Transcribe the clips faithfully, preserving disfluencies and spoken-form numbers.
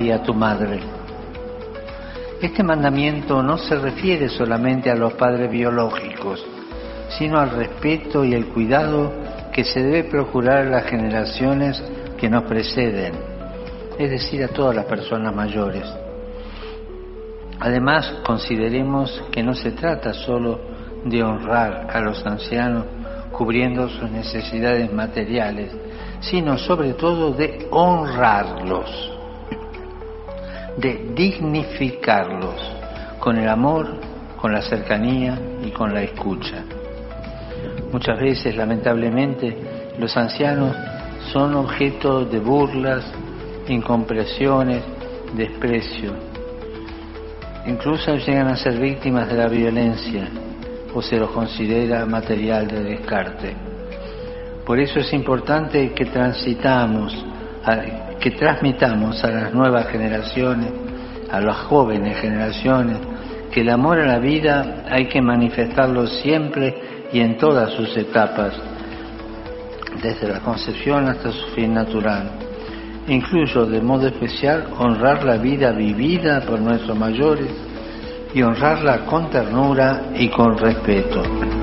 y a tu madre. Este mandamiento no se refiere solamente a los padres biológicos, sino al respeto y el cuidado que se debe procurar a las generaciones que nos preceden, es decir, a todas las personas mayores. Además, consideremos que no se trata solo de honrar a los ancianos cubriendo sus necesidades materiales, sino sobre todo de honrarlos, de dignificarlos con el amor, con la cercanía y con la escucha. Muchas veces, lamentablemente, los ancianos son objeto de burlas, incomprensiones, desprecio. Incluso llegan a ser víctimas de la violencia o se los considera material de descarte. Por eso es importante que transitamos, que transmitamos a las nuevas generaciones, a las jóvenes generaciones, que el amor a la vida hay que manifestarlo siempre y en todas sus etapas, desde la concepción hasta su fin natural. Incluso, de modo especial, honrar la vida vivida por nuestros mayores y honrarla con ternura y con respeto.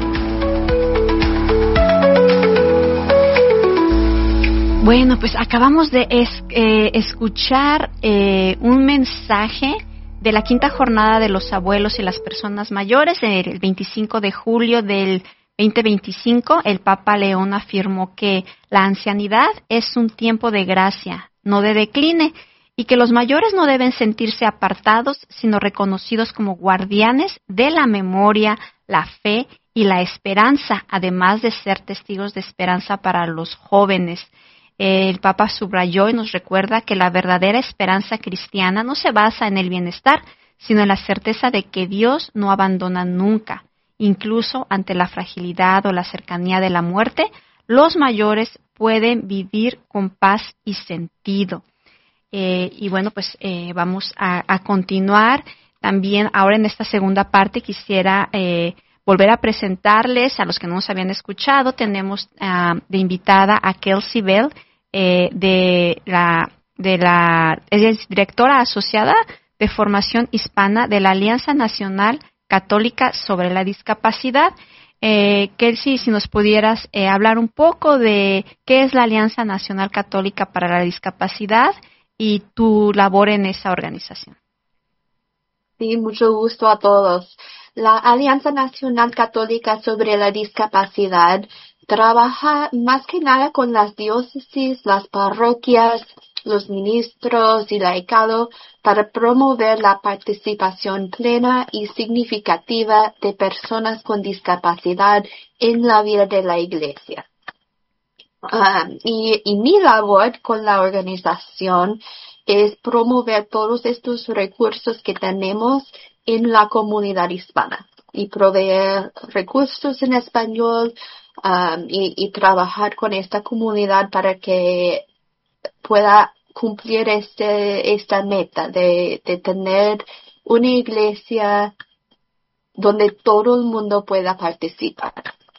Bueno, pues acabamos de es, eh, escuchar eh, un mensaje de la quinta jornada de los abuelos y las personas mayores. El veinticinco de julio del veinte veinticinco, el Papa León afirmó que la ancianidad es un tiempo de gracia, no de decline, y que los mayores no deben sentirse apartados, sino reconocidos como guardianes de la memoria, la fe y la esperanza, además de ser testigos de esperanza para los jóvenes. El Papa subrayó y nos recuerda que la verdadera esperanza cristiana no se basa en el bienestar, sino en la certeza de que Dios no abandona nunca. Incluso ante la fragilidad o la cercanía de la muerte, los mayores pueden vivir con paz y sentido. Eh, y bueno, pues eh, vamos a, a continuar. También ahora en esta segunda parte quisiera eh, volver a presentarles a los que no nos habían escuchado. Tenemos uh, de invitada a Kelsey Bell, eh, de la, de la, ella es directora asociada de formación hispana de la Alianza Nacional Católica sobre la Discapacidad. Eh, Kelsey, si nos pudieras eh, hablar un poco de qué es la Alianza Nacional Católica para la Discapacidad y tu labor en esa organización. Sí, mucho gusto a todos. La Alianza Nacional Católica sobre la Discapacidad trabaja más que nada con las diócesis, las parroquias, los ministros y laicado para promover la participación plena y significativa de personas con discapacidad en la vida de la Iglesia. Um, y, y mi labor con la organización es promover todos estos recursos que tenemos en la comunidad hispana y proveer recursos en español um, y, y trabajar con esta comunidad para que pueda cumplir este, esta meta de, de tener una iglesia donde todo el mundo pueda participar.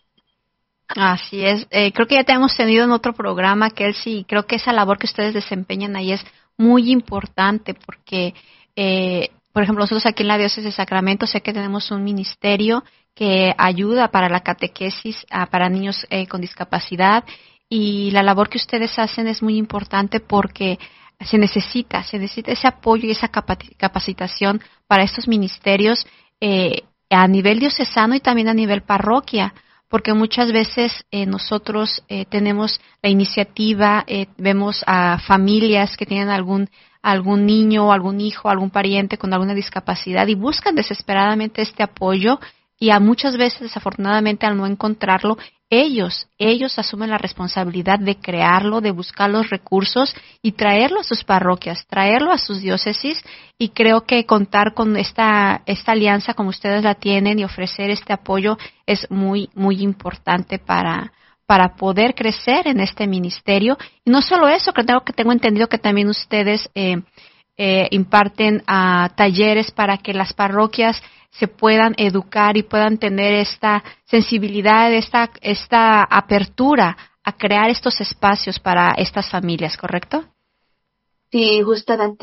Así es. Eh, creo que ya te hemos tenido en otro programa, Kelsey, y creo que esa labor que ustedes desempeñan ahí es muy importante porque, eh, por ejemplo, nosotros aquí en la Diócesis de Sacramento sé que tenemos un ministerio que ayuda para la catequesis uh, para niños eh, con discapacidad, y la labor que ustedes hacen es muy importante porque se necesita, se necesita ese apoyo y esa capacitación para estos ministerios eh, a nivel diocesano y también a nivel parroquia, porque muchas veces eh, nosotros eh, tenemos la iniciativa, eh, vemos a familias que tienen algún algún niño, algún hijo, algún pariente con alguna discapacidad y buscan desesperadamente este apoyo, y a muchas veces, desafortunadamente, al no encontrarlo, ellos, ellos asumen la responsabilidad de crearlo, de buscar los recursos y traerlo a sus parroquias, traerlo a sus diócesis, y creo que contar con esta, esta alianza como ustedes la tienen y ofrecer este apoyo es muy, muy importante para, para poder crecer en este ministerio. Y no solo eso, creo que tengo entendido que también ustedes eh, eh, imparten uh, talleres para que las parroquias se puedan educar y puedan tener esta sensibilidad, esta, esta apertura a crear estos espacios para estas familias, ¿correcto? Sí, justamente así.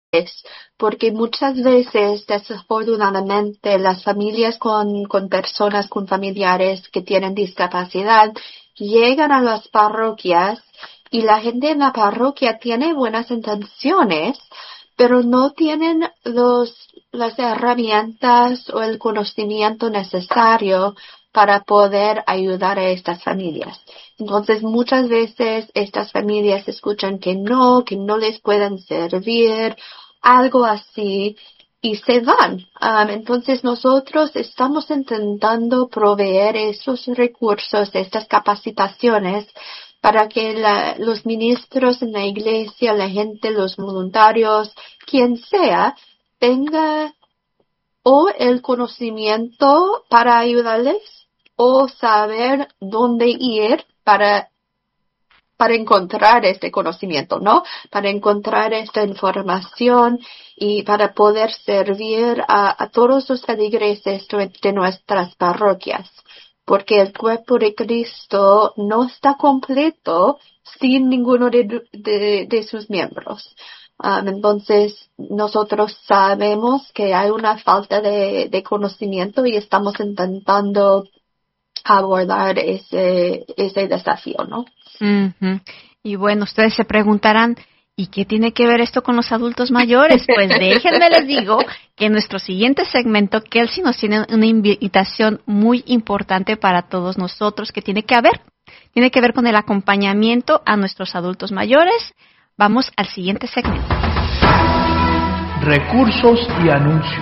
porque muchas veces, desafortunadamente, las familias con, con personas, con familiares que tienen discapacidad, llegan a las parroquias y la gente en la parroquia tiene buenas intenciones, pero no tienen los, las herramientas o el conocimiento necesario para poder ayudar a estas familias. Entonces, muchas veces estas familias escuchan que no, que no les pueden servir, algo así, y se van. Um, entonces, nosotros estamos intentando proveer esos recursos, estas capacitaciones, para que la, los ministros en la iglesia, la gente, los voluntarios, quien sea, tenga o el conocimiento para ayudarles o saber dónde ir para, para encontrar este conocimiento, ¿no? Para encontrar esta información y para poder servir a, a todos los feligreses de nuestras parroquias. Porque el cuerpo de Cristo no está completo sin ninguno de, de, de sus miembros. Um, entonces, nosotros sabemos que hay una falta de, de conocimiento y estamos intentando abordar ese, ese desafío, ¿no? Uh-huh. Y bueno, ustedes se preguntarán, ¿y qué tiene que ver esto con los adultos mayores? Pues déjenme les digo que en nuestro siguiente segmento, Kelsey nos tiene una invitación muy importante para todos nosotros que tiene que ver, tiene que ver con el acompañamiento a nuestros adultos mayores. Vamos al siguiente segmento. Recursos y anuncios.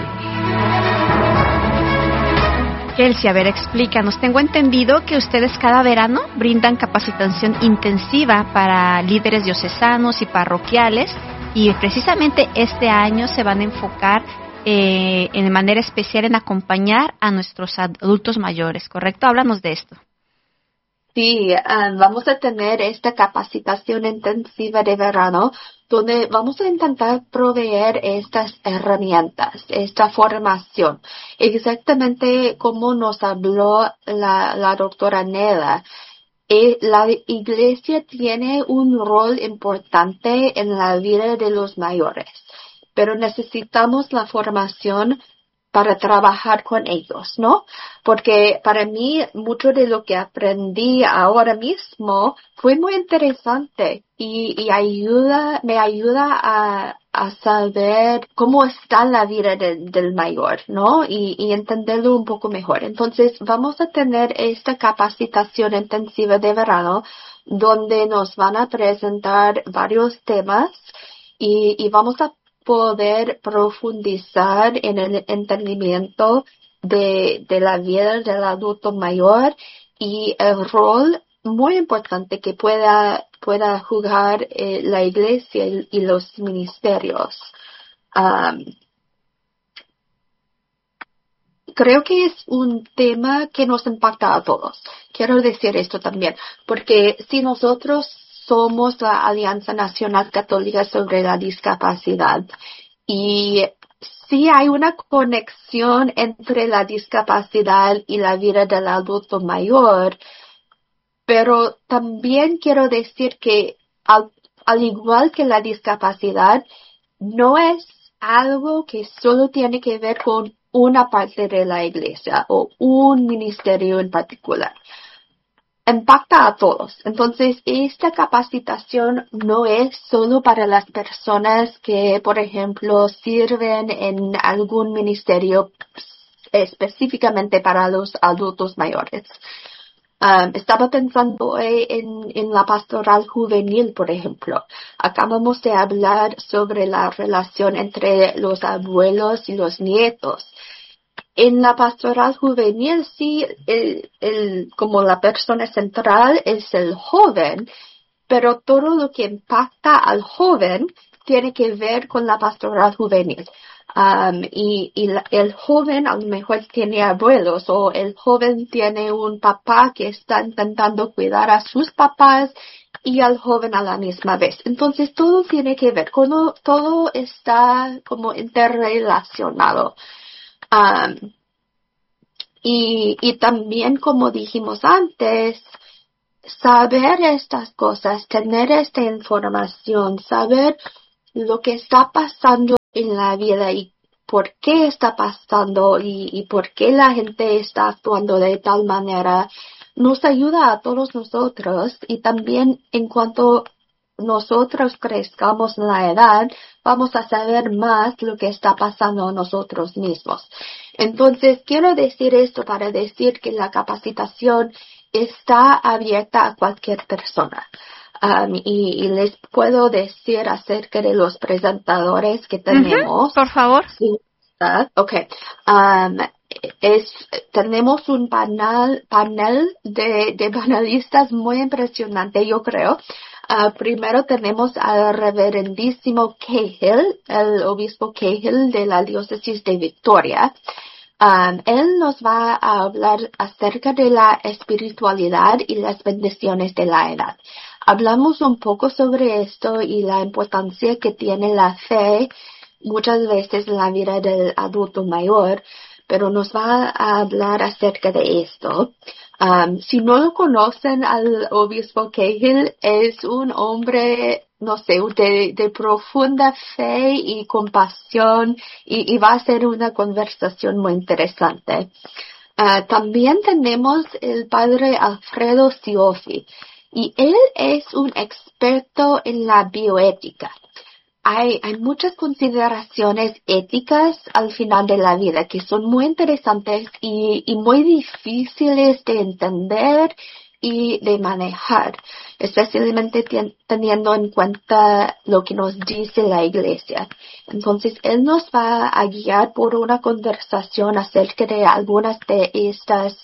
Kelsey, a ver, explícanos. Tengo entendido que ustedes cada verano brindan capacitación intensiva para líderes diocesanos y parroquiales y precisamente este año se van a enfocar eh, en manera especial en acompañar a nuestros adultos mayores, ¿correcto? Háblanos de esto. Sí, um, vamos a tener esta capacitación intensiva de verano donde vamos a intentar proveer estas herramientas, esta formación. Exactamente como nos habló la, la doctora Nela. Eh, la iglesia tiene un rol importante en la vida de los mayores, pero necesitamos la formación para trabajar con ellos, ¿no? Porque para mí mucho de lo que aprendí ahora mismo fue muy interesante y, y ayuda, me ayuda a, a saber cómo está la vida de, del mayor, ¿no? Y, y entenderlo un poco mejor. Entonces vamos a tener esta capacitación intensiva de verano donde nos van a presentar varios temas y, y vamos a poder profundizar en el entendimiento de, de la vida del adulto mayor y el rol muy importante que pueda, pueda jugar eh, la iglesia y, y los ministerios. Um, creo que es un tema que nos impacta a todos. Quiero decir esto también, porque si nosotros somos la Alianza Nacional Católica sobre la Discapacidad y sí hay una conexión entre la discapacidad y la vida del adulto mayor, pero también quiero decir que al, al igual que la discapacidad, no es algo que solo tiene que ver con una parte de la iglesia o un ministerio en particular. Impacta a todos. Entonces, esta capacitación no es solo para las personas que, por ejemplo, sirven en algún ministerio específicamente para los adultos mayores. Um, estaba pensando hoy en, en la pastoral juvenil, por ejemplo. Acabamos de hablar sobre la relación entre los abuelos y los nietos. En la pastoral juvenil, sí, el, el, como la persona central es el joven, pero todo lo que impacta al joven tiene que ver con la pastoral juvenil. Um, y y la, el joven a lo mejor tiene abuelos o el joven tiene un papá que está intentando cuidar a sus papás y al joven a la misma vez. Entonces todo tiene que ver, todo, todo está como interrelacionado. Um, y, y también, como dijimos antes, saber estas cosas, tener esta información, saber lo que está pasando en la vida y por qué está pasando y, y por qué la gente está actuando de tal manera, nos ayuda a todos nosotros. Y también en cuanto nosotros crezcamos en la edad, vamos a saber más lo que está pasando a nosotros mismos. Entonces, quiero decir esto para decir que la capacitación está abierta a cualquier persona. Um, y, y les puedo decir acerca de los presentadores que tenemos. Uh-huh, por favor. Sí. Okay. Um, es, tenemos un panel, panel de, de panelistas muy impresionante, yo creo. Uh, primero tenemos al reverendísimo Cahill, el obispo Cahill de la diócesis de Victoria. Um, él nos va a hablar acerca de la espiritualidad y las bendiciones de la edad. Hablamos un poco sobre esto y la importancia que tiene la fe muchas veces en la vida del adulto mayor, pero nos va a hablar acerca de esto. Um, si no lo conocen al obispo Cahill, es un hombre, no sé, de, de profunda fe y compasión y, y va a ser una conversación muy interesante. Uh, también tenemos el padre Alfredo Siofi y él es un experto en la bioética. Hay, hay muchas consideraciones éticas al final de la vida que son muy interesantes y, y muy difíciles de entender y de manejar, especialmente ten, teniendo en cuenta lo que nos dice la Iglesia. Entonces, él nos va a guiar por una conversación acerca de algunas de estas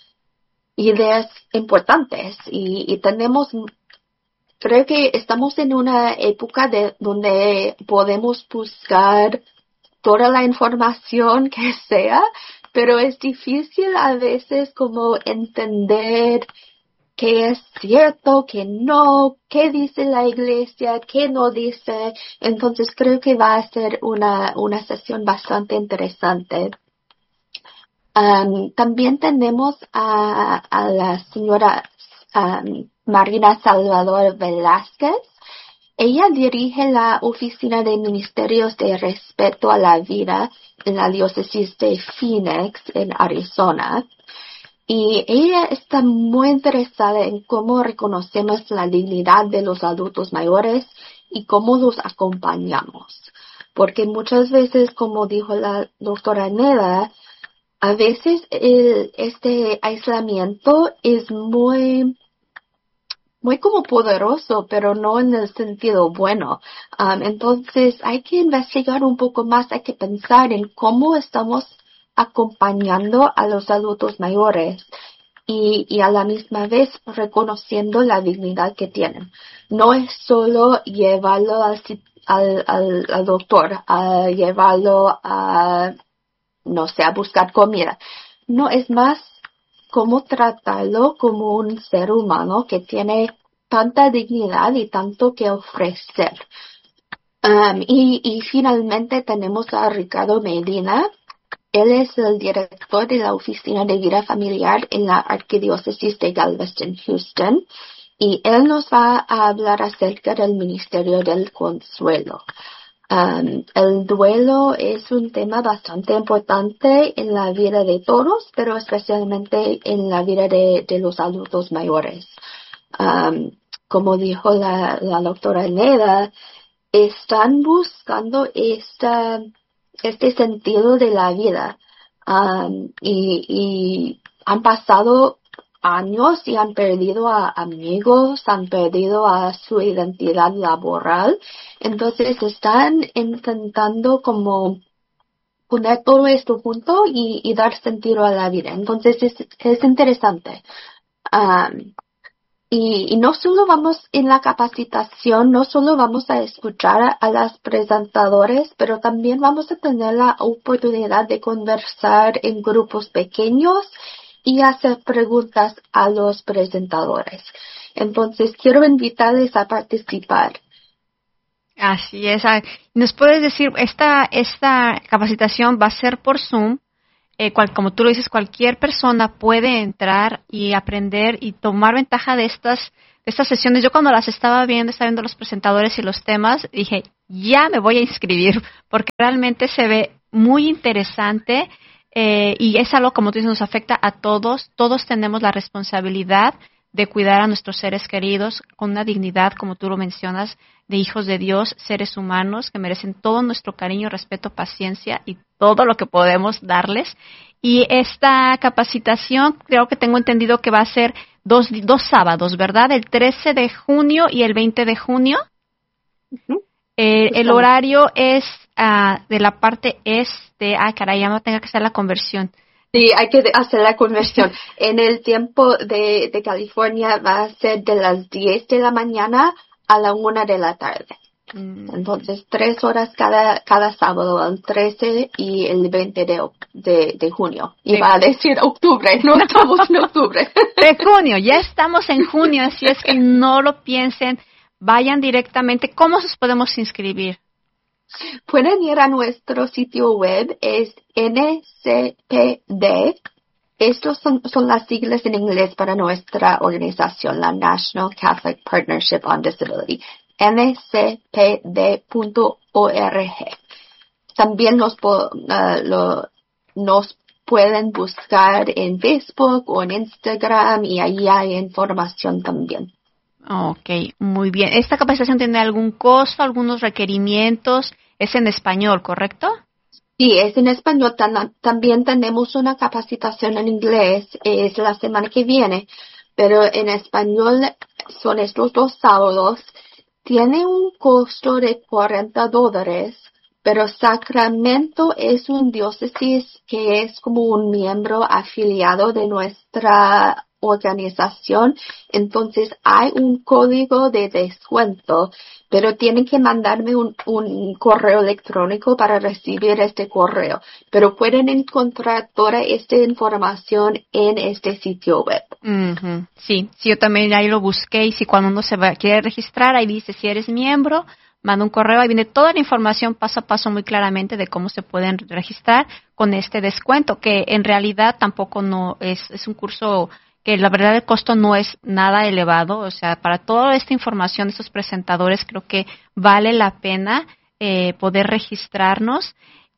ideas importantes y, y tenemos Creo que estamos en una época de donde podemos buscar toda la información que sea, pero es difícil a veces como entender qué es cierto, qué no, qué dice la Iglesia, qué no dice. Entonces creo que va a ser una, una sesión bastante interesante. Um, también tenemos a, a la señora um, Marina Salvador Velázquez. Ella dirige la Oficina de Ministerios de Respeto a la Vida en la diócesis de Phoenix, en Arizona. Y ella está muy interesada en cómo reconocemos la dignidad de los adultos mayores y cómo los acompañamos. Porque muchas veces, como dijo la doctora Neda, a veces el, este aislamiento es muy, muy como poderoso, pero no en el sentido bueno. Um, entonces hay que investigar un poco más, hay que pensar en cómo estamos acompañando a los adultos mayores y, y a la misma vez reconociendo la dignidad que tienen. No es solo llevarlo al, al, al, al doctor, a llevarlo a no sé, a buscar comida. No, es más cómo tratarlo como un ser humano que tiene tanta dignidad y tanto que ofrecer. Um, y, y finalmente tenemos a Ricardo Medina. Él es el director de la Oficina de Vida Familiar en la Arquidiócesis de Galveston, Houston. Y él nos va a hablar acerca del Ministerio del Consuelo. Um, el duelo es un tema bastante importante en la vida de todos, pero especialmente en la vida de, de los adultos mayores. Um, como dijo la, la doctora Neda, están buscando esta, este sentido de la vida um, y, y han pasado años y han perdido a amigos, han perdido a su identidad laboral. Entonces están intentando como poner todo esto junto y, y dar sentido a la vida. Entonces es, es interesante. Um, y, y no solo vamos en la capacitación, no solo vamos a escuchar a, a las presentadores, pero también vamos a tener la oportunidad de conversar en grupos pequeños y hacer preguntas a los presentadores. Entonces, quiero invitarles a participar. Así es. ¿Nos puedes decir, esta esta capacitación va a ser por Zoom? Eh, cual, como tú lo dices, cualquier persona puede entrar y aprender y tomar ventaja de estas de estas sesiones. Yo cuando las estaba viendo, estaba viendo los presentadores y los temas, dije, ya me voy a inscribir, porque realmente se ve muy interesante eh, y es algo, como tú dices, nos afecta a todos. Todos tenemos la responsabilidad de cuidar a nuestros seres queridos con una dignidad, como tú lo mencionas, de hijos de Dios, seres humanos que merecen todo nuestro cariño, respeto, paciencia y todo lo que podemos darles. Y esta capacitación, creo que tengo entendido que va a ser dos, dos sábados, ¿verdad? El trece de junio y el veinte de junio. Uh-huh. Eh, el horario es uh, de la parte este. Ah, caray, ya no tengo que hacer la conversión. Sí, hay que hacer la conversión. En el tiempo de, de California va a ser de las diez de la mañana a la una de la tarde. Mm. Entonces, tres horas cada cada sábado, el trece y el veinte de, de, de junio. Y de... va a decir octubre, no estamos en octubre. De junio, ya estamos en junio, así es que no lo piensen. Vayan directamente. ¿Cómo nos podemos inscribir? Pueden ir a nuestro sitio web, es N C P D. Estos son, son las siglas en inglés para nuestra organización, la National Catholic Partnership on Disability, N C P D punto org. También nos, uh, lo, nos pueden buscar en Facebook o en Instagram y ahí hay información también. Ok, muy bien. ¿Esta capacitación tiene algún costo, algunos requerimientos? Es en español, ¿correcto? Sí, es en español. Tam- también tenemos una capacitación en inglés, es la semana que viene, pero en español son estos dos sábados. Tiene un costo de cuarenta dólares, pero Sacramento es un diócesis que es como un miembro afiliado de nuestra organización, entonces hay un código de descuento, pero tienen que mandarme un, un correo electrónico para recibir este correo, pero pueden encontrar toda esta información en este sitio web. Uh-huh. Sí, sí, yo también ahí lo busqué y si cuando uno se va, quiere registrar, ahí dice si eres miembro, manda un correo, ahí viene toda la información paso a paso muy claramente de cómo se pueden registrar con este descuento, que en realidad tampoco no es, es un curso que la verdad el costo no es nada elevado, o sea, para toda esta información de estos presentadores creo que vale la pena eh, poder registrarnos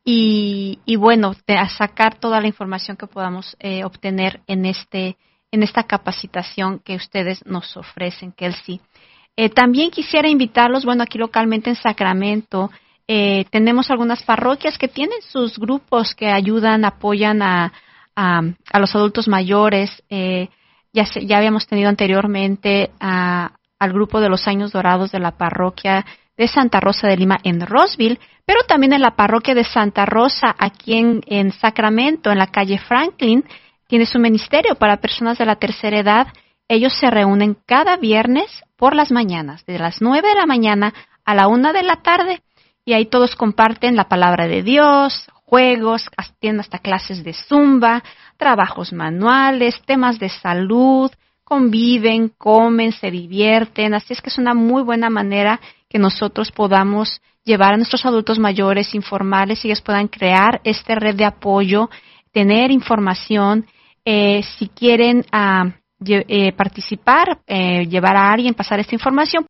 y, y bueno, de, a sacar toda la información que podamos eh, obtener en este en esta capacitación que ustedes nos ofrecen, que él sí. Eh, también quisiera invitarlos, bueno, aquí localmente en Sacramento eh, tenemos algunas parroquias que tienen sus grupos que ayudan, apoyan a A, a los adultos mayores. Eh, ya, se, ya habíamos tenido anteriormente a, al grupo de los Años Dorados de la parroquia de Santa Rosa de Lima en Roseville, pero también en la parroquia de Santa Rosa aquí en, en Sacramento, en la calle Franklin, tiene su ministerio para personas de la tercera edad. Ellos se reúnen cada viernes por las mañanas, de las nueve de la mañana a la una de la tarde, y ahí todos comparten la palabra de Dios, juegos, tienen hasta clases de zumba, trabajos manuales, temas de salud, conviven, comen, se divierten, así es que es una muy buena manera que nosotros podamos llevar a nuestros adultos mayores, informarles y ellos puedan crear esta red de apoyo, tener información, eh, si quieren uh, lle- eh, participar, eh, llevar a alguien, pasar esta información.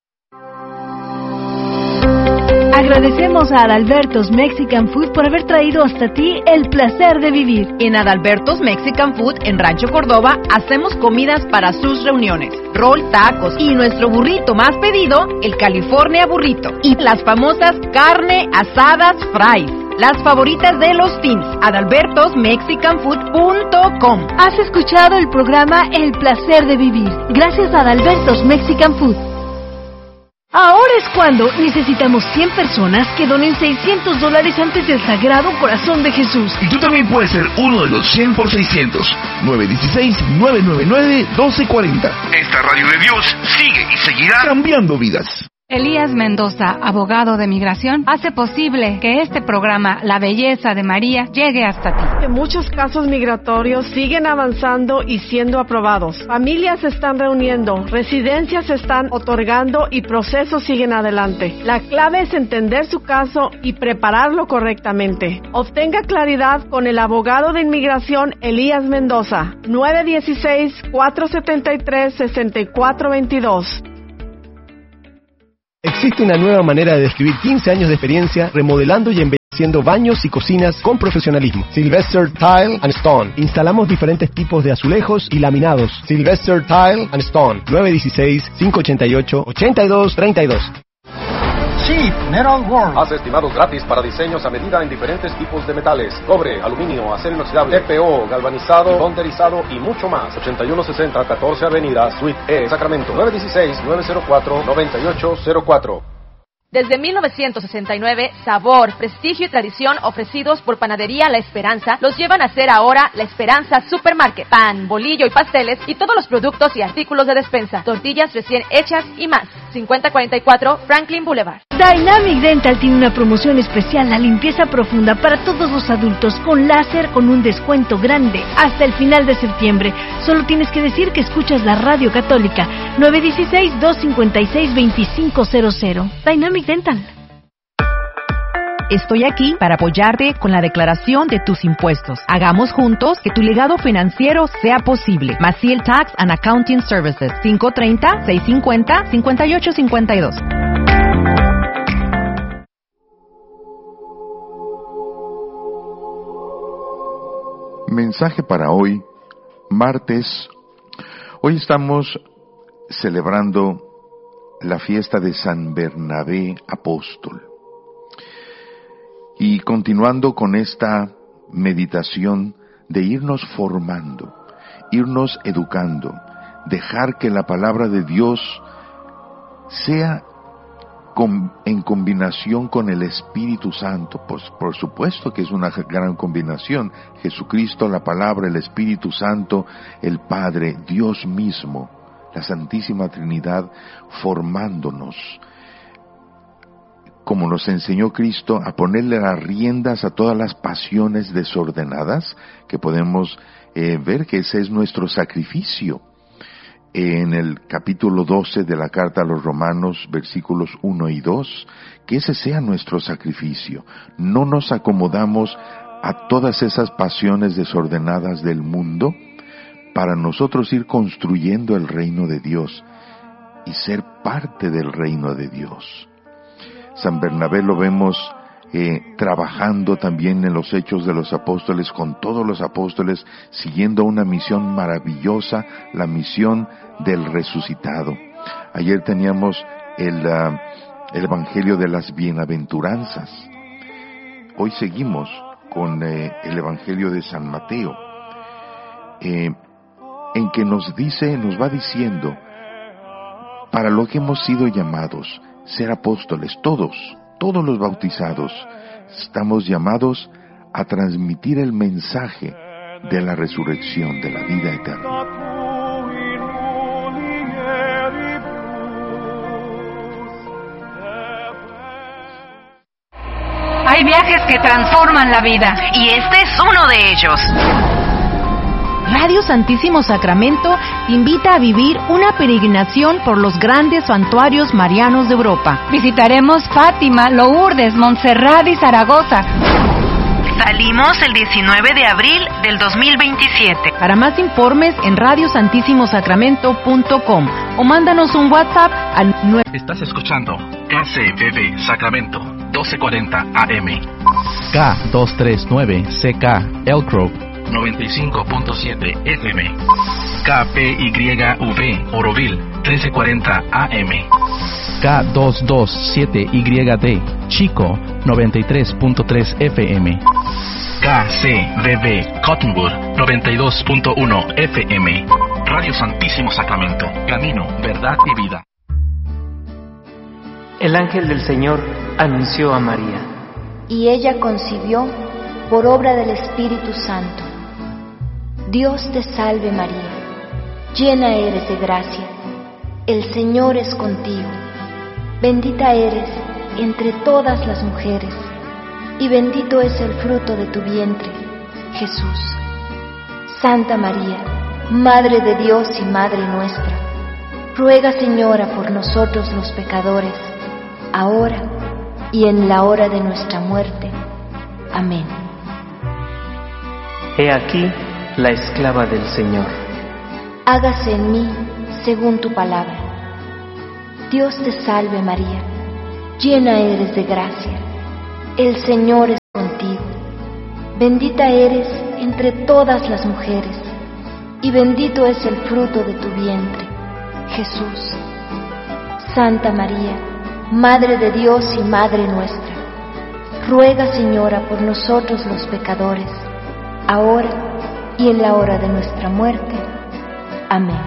Agradecemos a Adalberto's Mexican Food por haber traído hasta ti el placer de vivir. En Adalberto's Mexican Food en Rancho Córdoba hacemos comidas para sus reuniones, rol, tacos y nuestro burrito más pedido, el California Burrito. Y las famosas carne asadas fries, las favoritas de los teens. Adalbertos Mexican Food punto com. Has escuchado el programa El placer de vivir, gracias a Adalberto's Mexican Food. Ahora es cuando necesitamos cien personas que donen seiscientos dólares antes del Sagrado Corazón de Jesús. Y tú también puedes ser uno de los cien por seiscientos. nueve uno seis, nueve nueve nueve, uno dos cuatro cero. Esta radio de Dios sigue y seguirá cambiando vidas. Elías Mendoza, abogado de migración, hace posible que este programa, La Belleza de María, llegue hasta ti. Muchos casos migratorios siguen avanzando y siendo aprobados. Familias se están reuniendo, residencias se están otorgando y procesos siguen adelante. La clave es entender su caso y prepararlo correctamente. Obtenga claridad con el abogado de inmigración Elías Mendoza, nueve uno seis, cuatro siete tres, seis cuatro dos dos. Existe una nueva manera de describir quince años de experiencia remodelando y embelleciendo baños y cocinas con profesionalismo. Sylvester Tile and Stone. Instalamos diferentes tipos de azulejos y laminados. Sylvester Tile and Stone. nueve uno seis, cinco ocho ocho, ocho dos tres dos. Cheap Metal World. Haz estimados gratis para diseños a medida en diferentes tipos de metales: cobre, aluminio, acero inoxidable, T P O, galvanizado, bonderizado y mucho más. ochenta y uno sesenta catorce Avenida, Suite E, Sacramento. nueve uno seis, nueve cero cuatro, nueve ocho cero cuatro. Desde mil novecientos sesenta y nueve, sabor, prestigio y tradición ofrecidos por Panadería La Esperanza los llevan a ser ahora La Esperanza Supermarket. Pan, bolillo y pasteles y todos los productos y artículos de despensa. Tortillas recién hechas y más. cincuenta cuarenta y cuatro Franklin Boulevard. Dynamic Dental tiene una promoción especial, la limpieza profunda para todos los adultos con láser con un descuento grande hasta el final de septiembre. Solo tienes que decir que escuchas la Radio Católica. nueve uno seis, dos cinco seis, dos cinco cero cero. Dynamic Dental. Estoy aquí para apoyarte con la declaración de tus impuestos. Hagamos juntos que tu legado financiero sea posible. Maciel Tax and Accounting Services. cinco tres cero, seis cinco cero, cinco ocho cinco dos. Mensaje para hoy, martes. Hoy estamos celebrando la fiesta de San Bernabé Apóstol. Y continuando con esta meditación de irnos formando, irnos educando, dejar que la palabra de Dios sea con, en combinación con el Espíritu Santo. Pues por supuesto que es una gran combinación. Jesucristo, la palabra, el Espíritu Santo, el Padre, Dios mismo, la Santísima Trinidad, formándonos, como nos enseñó Cristo, a ponerle las riendas a todas las pasiones desordenadas, que podemos eh, ver que ese es nuestro sacrificio. En el capítulo doce de la carta a los Romanos, versículos uno y dos, que ese sea nuestro sacrificio. No nos acomodamos a todas esas pasiones desordenadas del mundo para nosotros ir construyendo el reino de Dios y ser parte del reino de Dios. San Bernabé lo vemos eh, trabajando también en los Hechos de los Apóstoles, con todos los apóstoles, siguiendo una misión maravillosa, la misión del resucitado. Ayer teníamos el, uh, el Evangelio de las Bienaventuranzas. Hoy seguimos con eh, el Evangelio de San Mateo, eh, en que nos dice, nos va diciendo, para lo que hemos sido llamados, ser apóstoles, todos, todos los bautizados, estamos llamados a transmitir el mensaje de la resurrección, de la vida eterna. Hay viajes que transforman la vida, y este es uno de ellos. Radio Santísimo Sacramento te invita a vivir una peregrinación por los grandes santuarios marianos de Europa. Visitaremos Fátima, Lourdes, Montserrat y Zaragoza. Salimos el diecinueve de abril del dos mil veintisiete. Para más informes en radio santísimo sacramento punto com o mándanos un WhatsApp al nueve. Estás escuchando K C B B Sacramento doce cuarenta A M. K doscientos treinta y nueve C K Elk Grove noventa y cinco punto siete F M. K P Y V Oroville trece cuarenta A M. K doscientos veintisiete Y D Chico noventa y tres punto tres F M. K C B B Cottonwood noventa y dos punto uno F M. Radio Santísimo Sacramento, camino, verdad y vida. El ángel del Señor anunció a María. Y ella concibió por obra del Espíritu Santo. Dios te salve María, llena eres de gracia, el Señor es contigo. Bendita eres entre todas las mujeres, y bendito es el fruto de tu vientre, Jesús. Santa María, Madre de Dios y Madre nuestra, ruega, Señora, por nosotros los pecadores, ahora y en la hora de nuestra muerte. Amén. He aquí la esclava del Señor. Hágase en mí según tu palabra. Dios te salve María, llena eres de gracia, el Señor es contigo. Bendita eres entre todas las mujeres, y bendito es el fruto de tu vientre, Jesús. Santa María, Madre de Dios y Madre nuestra, ruega, Señora, por nosotros los pecadores, ahora y en la hora de nuestra muerte. Amén.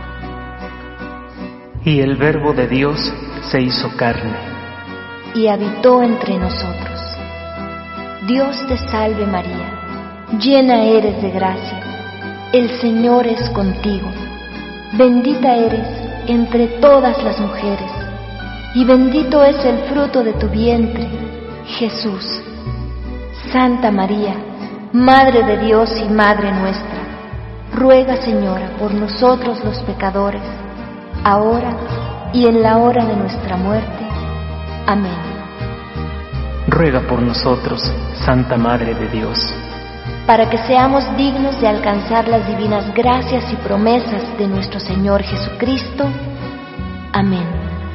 Y el Verbo de Dios se hizo carne y habitó entre nosotros. Dios te salve María, llena eres de gracia, el Señor es contigo. Bendita eres entre todas las mujeres, y bendito es el fruto de tu vientre, Jesús. Santa María, Madre de Dios y Madre nuestra, ruega, Señora, por nosotros los pecadores, ahora y en la hora de nuestra muerte. Amén. Ruega por nosotros, Santa Madre de Dios, para que seamos dignos de alcanzar las divinas gracias y promesas de nuestro Señor Jesucristo. Amén.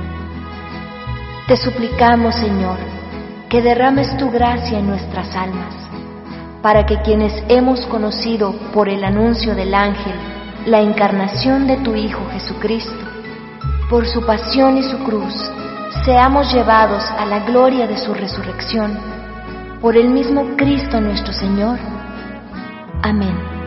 Te suplicamos, Señor, que derrames tu gracia en nuestras almas, para que quienes hemos conocido por el anuncio del ángel la encarnación de tu Hijo Jesucristo, por su pasión y su cruz, seamos llevados a la gloria de su resurrección, por el mismo Cristo nuestro Señor. Amén.